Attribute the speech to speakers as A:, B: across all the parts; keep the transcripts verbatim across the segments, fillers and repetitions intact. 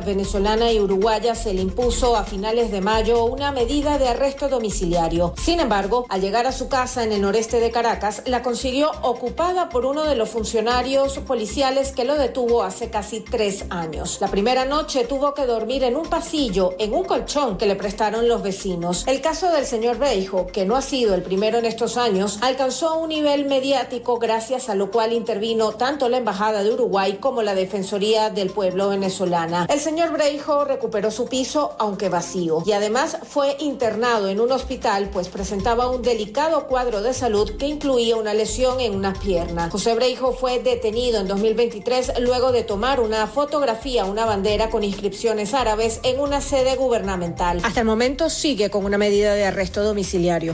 A: venezolana y uruguaya se le impuso a finales de mayo una medida de arresto domiciliario. Sin embargo, al llegar a su casa en el noreste de Caracas, la consiguió ocupada por uno de los funcionarios policiales que lo detuvo hace casi tres años. La primera noche tuvo que dormir en un pasillo, en un colchón que le prestaron los vecinos. El caso del señor Breijo, que no ha sido el primero en estos años, alcanzó un nivel mediático gracias a lo cual intervino tanto la Embajada de Uruguay como la Defensoría del Pueblo venezolana. El señor Breijo recuperó su piso, aunque vacío, y además fue internado en un hospital, pues presentaba un delicado cuadro de salud que incluía una lesión en una pierna. José Breijo fue detenido en dos mil veintitrés luego de tomar una fotografía, una bandera con inscripciones árabes en una sede gubernamental. Hasta el momento sigue con una medida de arresto domiciliario.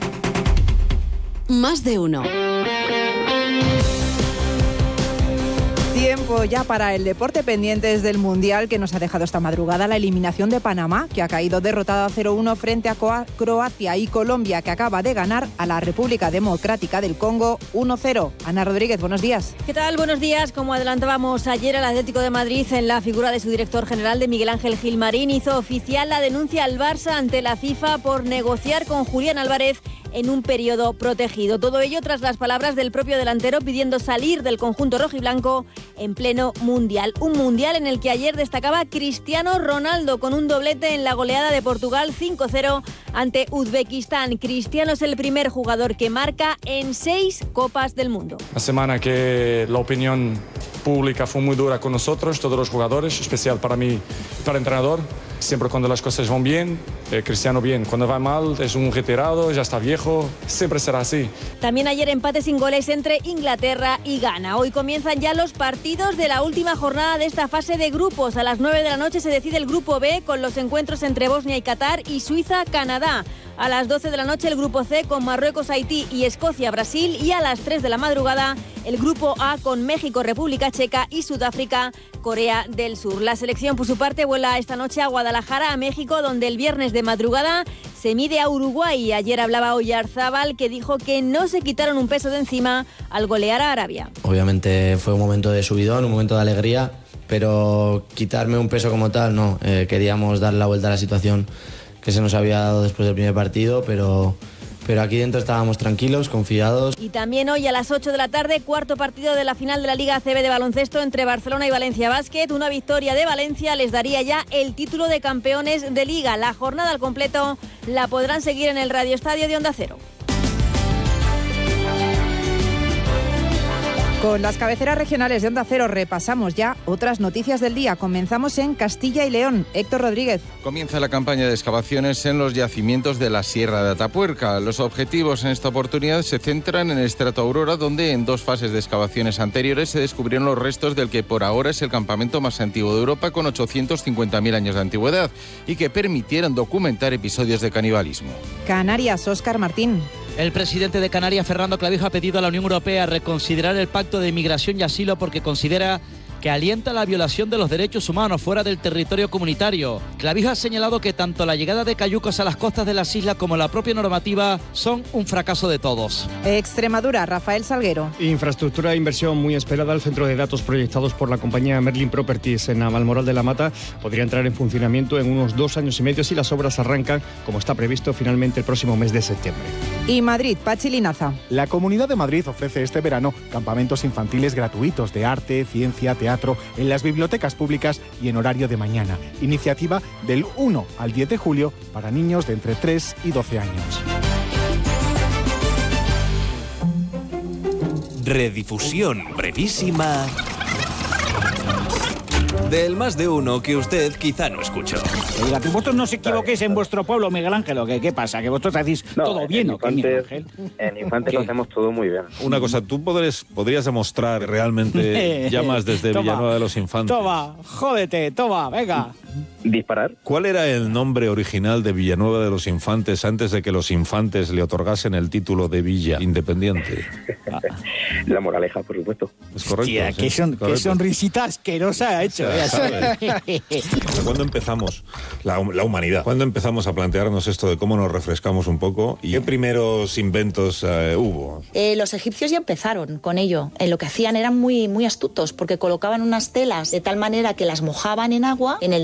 B: Más de uno.
C: Tiempo ya para el deporte, pendientes del Mundial que nos ha dejado esta madrugada la eliminación de Panamá, que ha caído derrotada cero uno frente a Croacia, y Colombia, que acaba de ganar a la República Democrática del Congo uno cero. Ana Rodríguez, buenos días.
D: ¿Qué tal? Buenos días. Como adelantábamos ayer, el Atlético de Madrid, en la figura de su director general, de Miguel Ángel Gilmarín, hizo oficial la denuncia al Barça ante la FIFA por negociar con Julián Álvarez en un periodo protegido. Todo ello tras las palabras del propio delantero pidiendo salir del conjunto rojiblanco en pleno Mundial. Un Mundial en el que ayer destacaba Cristiano Ronaldo con un doblete en la goleada de Portugal cinco cero ante Uzbekistán. Cristiano es el primer jugador que marca en seis Copas del Mundo.
E: La semana que la opinión pública fue muy dura con nosotros, todos los jugadores, especial para mí, para el entrenador. Siempre cuando las cosas van bien, eh, Cristiano bien. Cuando va mal, es un retirado, ya está viejo, siempre será así.
D: También ayer empate sin goles entre Inglaterra y Ghana. Hoy comienzan ya los partidos de la última jornada de esta fase de grupos. A las nueve de la noche se decide el grupo B con los encuentros entre Bosnia y Qatar y Suiza-Canadá. A las doce de la noche el grupo C con Marruecos, Haití y Escocia-Brasil, y a las tres de la madrugada el grupo A con México, República Checa y Sudáfrica, Corea del Sur. La selección, por su parte, vuela esta noche a Guadalajara, a México, donde el viernes de madrugada se mide a Uruguay. Ayer hablaba Oyarzábal, que dijo que no se quitaron un peso de encima al golear a Arabia.
F: Obviamente fue un momento de subidón, un momento de alegría, pero quitarme un peso como tal, no. Eh, queríamos dar la vuelta a la situación que se nos había dado después del primer partido, pero, pero aquí dentro estábamos tranquilos, confiados.
D: Y también hoy a las ocho de la tarde, cuarto partido de la final de la Liga A C B de baloncesto entre Barcelona y Valencia Basket. Una victoria de Valencia les daría ya el título de campeones de Liga. La jornada al completo la podrán seguir en el Radio Estadio de Onda Cero.
C: Con las cabeceras regionales de Onda Cero repasamos ya otras noticias del día. Comenzamos en Castilla y León. Héctor Rodríguez.
G: Comienza la campaña de excavaciones en los yacimientos de la Sierra de Atapuerca. Los objetivos en esta oportunidad se centran en el estrato Aurora, donde en dos fases de excavaciones anteriores se descubrieron los restos del que por ahora es el campamento más antiguo de Europa, con ochocientos cincuenta mil años de antigüedad, y que permitieron documentar episodios de canibalismo.
C: Canarias, Óscar Martín.
H: El presidente de Canarias, Fernando Clavijo, ha pedido a la Unión Europea reconsiderar el Pacto de Migración y Asilo porque considera que alienta la violación de los derechos humanos fuera del territorio comunitario. Clavijo ha señalado que tanto la llegada de cayucos a las costas de las islas como la propia normativa son un fracaso de todos.
C: Extremadura, Rafael Salguero.
I: Infraestructura e inversión muy esperada. El centro de datos proyectados por la compañía Merlin Properties en Navalmoral de la Mata podría entrar en funcionamiento en unos dos años y medio si las obras arrancan, como está previsto, finalmente el próximo mes de septiembre.
C: Y Madrid, Pachi Linaza.
J: La Comunidad de Madrid ofrece este verano campamentos infantiles gratuitos de arte, ciencia, teatro en las bibliotecas públicas y en horario de mañana. Iniciativa del uno al diez de julio para niños de entre tres y doce años.
K: Redifusión brevísima del Más de Uno que usted quizá no escuchó.
L: Oiga, que vosotros no os equivoquéis en vuestro pueblo, Miguel Ángel, ¿o qué, qué pasa? ¿Que vosotros hacéis
M: no,
L: todo bien o qué, Miguel Ángel?
M: En Infantes lo hacemos todo muy bien.
N: Una cosa, tú podrías, podrías demostrar que realmente llamas desde
L: toma,
N: Villanueva de los Infantes.
L: Toma, jódete, toma, venga.
M: ¿Disparar?
N: ¿Cuál era el nombre original de Villanueva de los Infantes antes de que los Infantes le otorgasen el título de Villa Independiente?
M: La Moraleja, por supuesto.
N: Es correcto.
L: Hostia,
N: sí,
L: qué, son,
N: correcto.
L: qué sonrisita asquerosa ha hecho.
N: O sea, ¿cuándo empezamos, la, la humanidad, cuándo empezamos a plantearnos esto de cómo nos refrescamos un poco? ¿Y qué primeros inventos eh, hubo?
O: Eh, los egipcios ya empezaron con ello. Eh, lo que hacían eran muy, muy astutos, porque colocaban unas telas de tal manera que las mojaban en agua en el